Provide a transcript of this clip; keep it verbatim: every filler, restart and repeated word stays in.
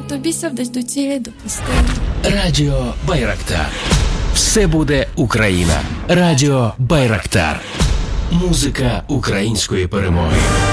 тобі сяв десь до цілі, до пустелі. Радіо Байрактар. Все буде Україна. Радіо Байрактар. Музика української перемоги.